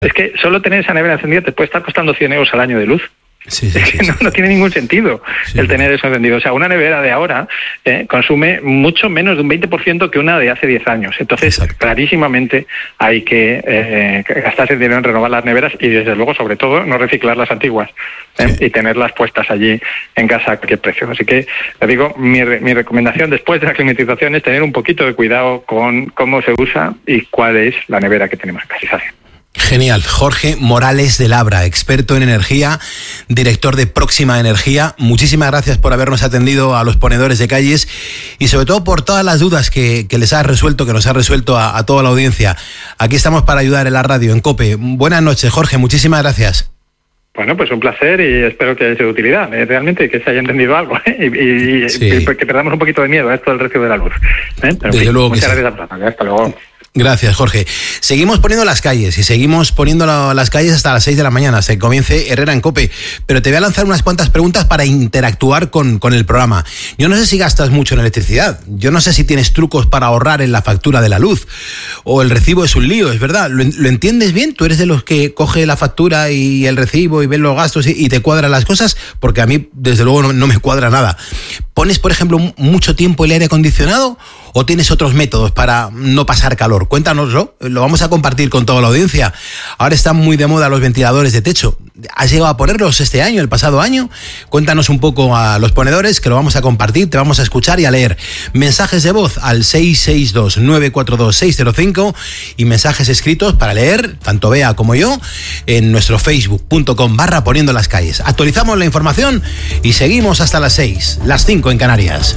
Es que solo tener esa nevera encendida te puede estar costando 100 euros al año de luz. Sí. No tiene ningún sentido el tener eso encendido. O sea, una nevera de ahora consume mucho menos de un 20% que una de hace 10 años. Entonces, clarísimamente hay que gastarse dinero en renovar las neveras y, desde luego, sobre todo, no reciclar las antiguas y tenerlas puestas allí en casa a cualquier precio. Así que, le digo, mi recomendación después de la climatización es tener un poquito de cuidado con cómo se usa y cuál es la nevera que tenemos en casa. Genial. Jorge Morales de Labra, experto en energía, director de Próxima Energía. Muchísimas gracias por habernos atendido a los ponedores de calles y sobre todo por todas las dudas que les has resuelto, que nos has resuelto a toda la audiencia. Aquí estamos para ayudar en la radio, en COPE. Buenas noches, Jorge. Muchísimas gracias. Bueno, pues un placer y espero que haya sido de utilidad, realmente, que se haya entendido algo y que perdamos un poquito de miedo a esto del recibo de la luz. Pero desde luego muchas que gracias a todos. Hasta luego. Gracias, Jorge. Seguimos poniendo las calles y seguimos poniendo las calles hasta las 6 de la mañana, hasta que comience Herrera en COPE. Pero te voy a lanzar unas cuantas preguntas para interactuar con el programa. Yo no sé si gastas mucho en electricidad. Yo no sé si tienes trucos para ahorrar en la factura de la luz. O el recibo es un lío, es verdad. ¿Lo entiendes bien? ¿Tú eres de los que coge la factura y el recibo y ves los gastos y te cuadran las cosas? Porque a mí, desde luego, no me cuadra nada. ¿Pones, por ejemplo, mucho tiempo el aire acondicionado o tienes otros métodos para no pasar calor? Cuéntanoslo, lo vamos a compartir con toda la audiencia. Ahora están muy de moda los ventiladores de techo. ¿Has llegado a ponerlos este año, el pasado año? Cuéntanos un poco a los ponedores, que lo vamos a compartir, te vamos a escuchar y a leer. Mensajes de voz al 662-942-605 y mensajes escritos para leer, tanto Bea como yo, en nuestro facebook.com/poniendo las calles. Actualizamos la información y seguimos hasta las 6, las 5 en Canarias.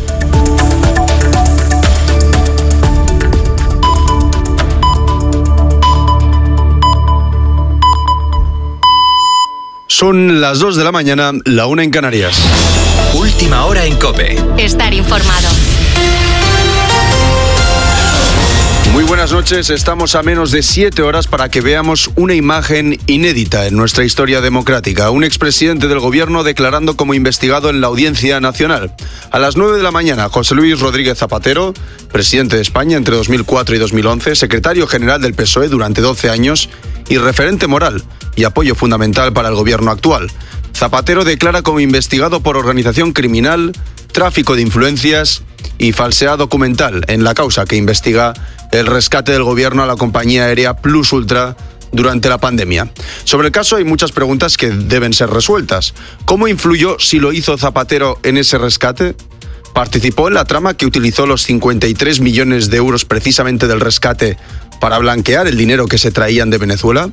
Son las 2 de la mañana, la 1 en Canarias. Última hora en COPE. Estar informado. Muy buenas noches, estamos a menos de 7 horas para que veamos una imagen inédita en nuestra historia democrática. Un expresidente del gobierno declarando como investigado en la Audiencia Nacional. A las 9 de la mañana, José Luis Rodríguez Zapatero, presidente de España entre 2004 y 2011, secretario general del PSOE durante 12 años y referente moral y apoyo fundamental para el gobierno actual. Zapatero declara como investigado por organización criminal, tráfico de influencias y falsedad documental en la causa que investiga el rescate del gobierno a la compañía aérea Plus Ultra durante la pandemia. Sobre el caso hay muchas preguntas que deben ser resueltas. ¿Cómo influyó, si lo hizo, Zapatero en ese rescate? ¿Participó en la trama que utilizó los 53 millones de euros precisamente del rescate para blanquear el dinero que se traían de Venezuela?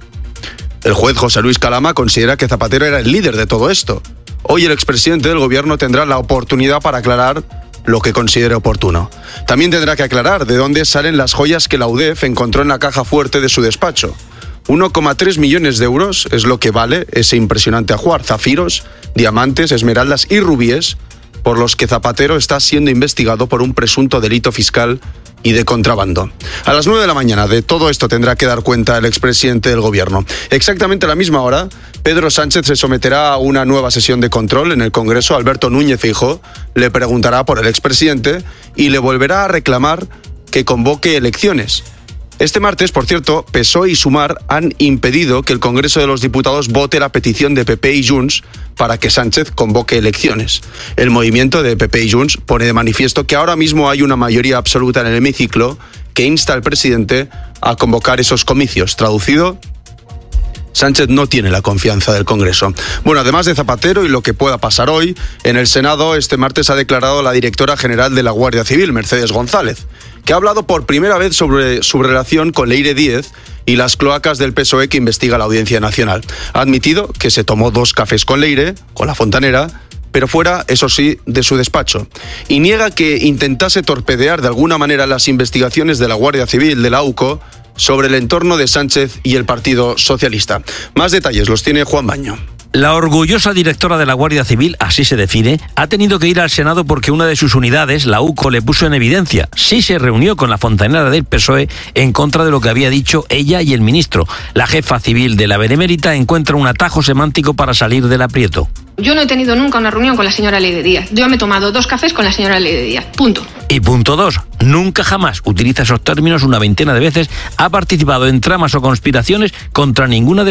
El juez José Luis Calama considera que Zapatero era el líder de todo esto. Hoy el expresidente del gobierno tendrá la oportunidad para aclarar lo que considere oportuno. También tendrá que aclarar de dónde salen las joyas que la UDEF encontró en la caja fuerte de su despacho. 1,3 millones de euros es lo que vale ese impresionante ajuar: zafiros, diamantes, esmeraldas y rubíes, por los que Zapatero está siendo investigado por un presunto delito fiscal y de contrabando. A las 9 de la mañana de todo esto tendrá que dar cuenta el expresidente del gobierno. Exactamente a la misma hora, Pedro Sánchez se someterá a una nueva sesión de control en el Congreso. Alberto Núñez Feijóo le preguntará por el expresidente y le volverá a reclamar que convoque elecciones. Este martes, por cierto, PSOE y Sumar han impedido que el Congreso de los Diputados vote la petición de PP y Junts para que Sánchez convoque elecciones. El movimiento de PP y Junts pone de manifiesto que ahora mismo hay una mayoría absoluta en el hemiciclo que insta al presidente a convocar esos comicios. Traducido: Sánchez no tiene la confianza del Congreso. Bueno, además de Zapatero y lo que pueda pasar hoy, en el Senado este martes ha declarado la directora general de la Guardia Civil, Mercedes González, que ha hablado por primera vez sobre su relación con Leire Díez y las cloacas del PSOE que investiga la Audiencia Nacional. Ha admitido que se tomó 2 cafés con Leire, con la fontanera, pero fuera, eso sí, de su despacho. Y niega que intentase torpedear de alguna manera las investigaciones de la Guardia Civil, de la AUCO, sobre el entorno de Sánchez y el Partido Socialista. Más detalles los tiene Juan Baño. La orgullosa directora de la Guardia Civil, así se define, ha tenido que ir al Senado porque una de sus unidades, la UCO, le puso en evidencia. Sí se reunió con la fontanera del PSOE en contra de lo que había dicho ella y el ministro. La jefa civil de la Benemérita encuentra un atajo semántico para salir del aprieto. Yo no he tenido nunca una reunión con la señora Leire Díaz. Yo me he tomado 2 cafés con la señora Leire Díaz. Punto. Y punto 2. Nunca jamás utiliza esos términos una veintena de veces. Ha participado en tramas o conspiraciones contra ninguna de